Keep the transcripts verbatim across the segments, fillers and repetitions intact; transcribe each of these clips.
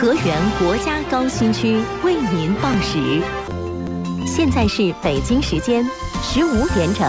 河源国家高新区为您报时，现在是北京时间十五点整。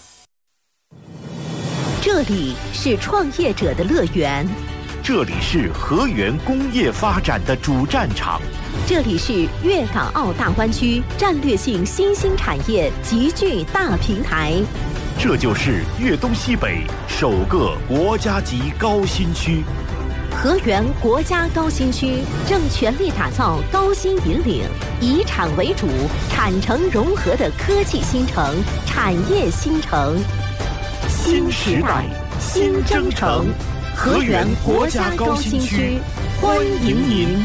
这里是创业者的乐园， 这里是河源工业发展的主战场， 这里是粤港澳大湾区战略性新兴产业集聚大平台， 这就是粤东西北首个国家级高新区。 河源国家高新区正全力打造高新引领、以产为主、产城融合的科技新城、产业新城。新时代，新征程，河源国家高新区，欢迎您。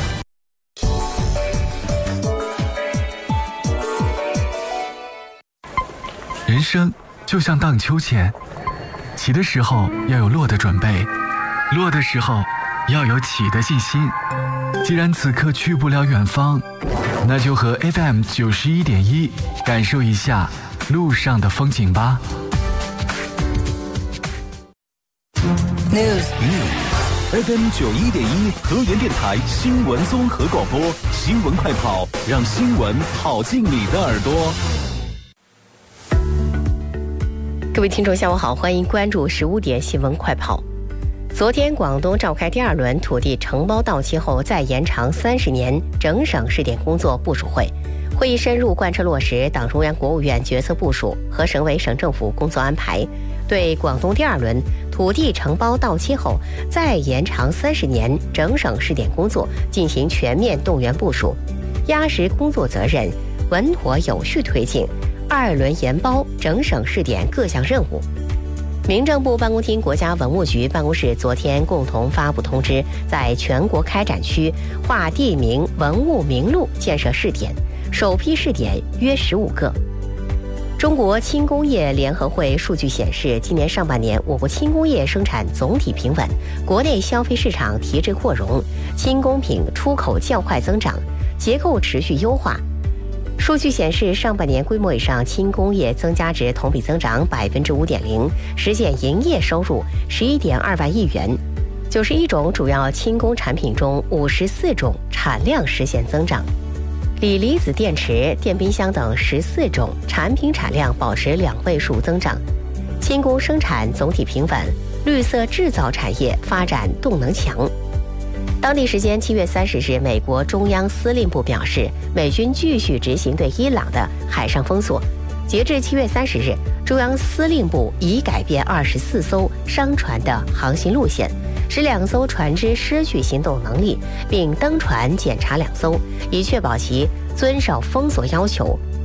人生就像荡秋千，起的时候要有落的准备，落的时候要有起的信心。既然此刻去不了远方，那就和 F M 九十一点一感受一下路上的风景吧。 News News F M 九一点一河源电台新闻综合广播，新闻快跑，让新闻跑进你的耳朵。 各位听众下午好，欢迎关注十五点新闻快跑。昨天广东召开第二轮土地承包到期后再延长三十年整省试点工作部署会，会议深入贯彻落实党中央国务院决策部署和省委省政府工作安排，对广东第二轮土地承包到期后再延长三十年整省试点工作进行全面动员部署，压实工作责任，稳妥有序推进二轮研包整省试点各项任务。民政部办公厅、国家文物局办公室昨天共同发布通知，在全国开展区划地名文物名录建设试点，首批试点约十五个。中国轻工业联合会数据显示，今年上半年我国轻工业生产总体平稳，国内消费市场提质扩容，轻工品出口较快增长，结构持续优化。数据显示，上半年规模以上轻工业增加值同比增长百分之五点零，实现营业收入十一点二万亿元。九十一种主要轻工产品中，五十四种产量实现增长。锂离子电池、电冰箱等十四种产品产量保持两位数增长。轻工生产总体平稳，绿色制造产业发展动能强。当地时间七月三十日，美国中央司令部表示，美军继续执行对伊朗的海上封锁。截至七月三十日，中央司令部已改变二十四艘商船的航行路线，使两艘船只失去行动能力，并登船检查两艘，以确保其遵守封锁要求。